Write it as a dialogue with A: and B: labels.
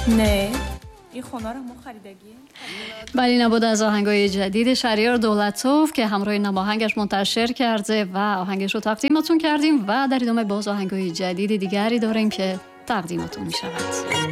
A: نه این خونه رو ما خریدگیه.
B: بله، نبود از آهنگای جدید شهریار دولتوف که همراه نماهنگش منتشر کرده و آهنگش رو تقدیمتون کردیم و در ادامه باز آهنگای جدید دیگری داریم که تقدیمتون می شود.